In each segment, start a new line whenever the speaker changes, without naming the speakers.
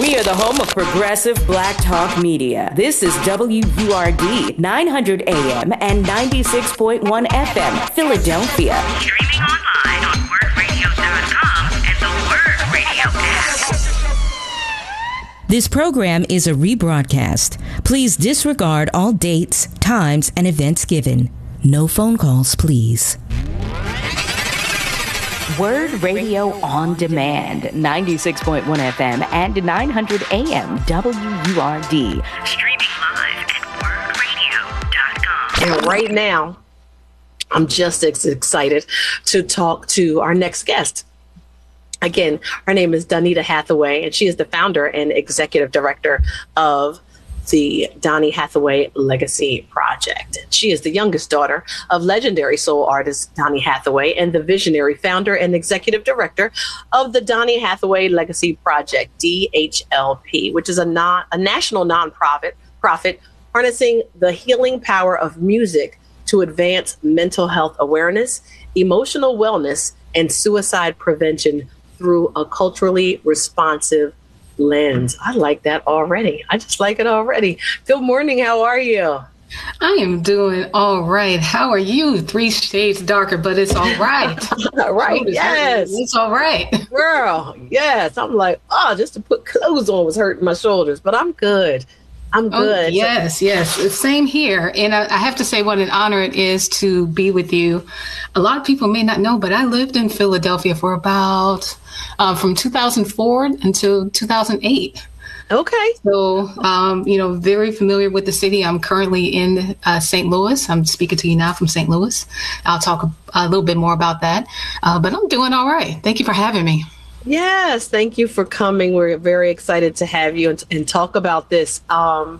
We are the home of progressive Black Talk Media. This is WURD 900 AM and 96.1 FM, Philadelphia.
Streaming online on wordradio.com and the Word Radio app.
This program is a rebroadcast. Please disregard all dates, times, and events given. No phone calls, please. Word Radio on Demand, 96.1 FM and 900 AM, WURD.
Streaming live at wordradio.com.
And right now, I'm just as excited to talk to our next guest. Again, her name is Donita Hathaway, and she is the founder and executive director of the Donny Hathaway Legacy Project. She is the youngest daughter of legendary soul artist Donny Hathaway and the visionary founder and executive director of the Donny Hathaway Legacy Project, DHLP, which is a national nonprofit harnessing the healing power of music to advance mental health awareness, emotional wellness, and suicide prevention through a culturally responsive lens. I like that already. I just like it already. Good morning. How are you?
I am doing all right. How are you? 3 shades darker, but it's all right.
Right. Yes.
It's all right.
Girl. Yes. I'm like, just to put clothes on was hurting my shoulders, but I'm good. I'm good.
Oh, yes. Same here. And I have to say what an honor it is to be with you. A lot of people may not know, but I lived in Philadelphia for about from 2004 until 2008.
Okay.
So, very familiar with the city. I'm currently in St. Louis. I'm speaking to you now from St. Louis. I'll talk a little bit more about that. But I'm doing all right. Thank you for having me.
Yes, thank you for coming. We're very excited to have you and talk about this. I'm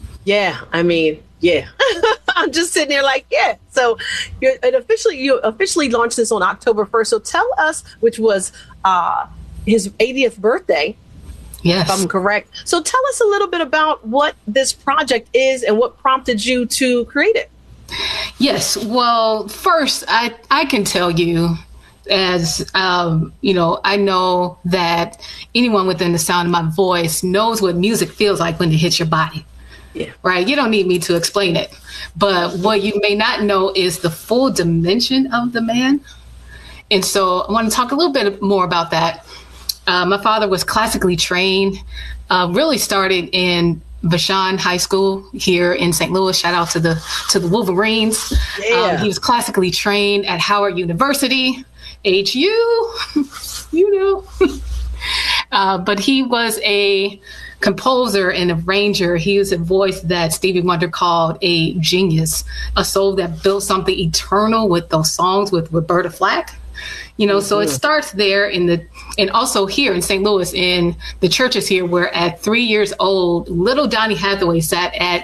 just sitting there like, yeah. So you officially launched this on October 1st. So tell us, which was his 80th birthday.
Yes.
If I'm correct. So tell us a little bit about what this project is and what prompted you to create it.
Yes. Well, first, I can tell you, as I know that anyone within the sound of my voice knows what music feels like when it hits your body.
Yeah.
Right. You don't need me to explain it. But what you may not know is the full dimension of the man. And so I want to talk a little bit more about that. My father was classically trained, really started in Vashon High School here in St. Louis. Shout out to the Wolverines.
Yeah.
He was classically trained at Howard University. HU, but he was a composer and arranger. He was a voice that Stevie Wonder called a genius, a soul that built something eternal with those songs with Roberta Flack. So it starts there and also here in St. Louis in the churches here, where at 3 years old, little Donny Hathaway sat at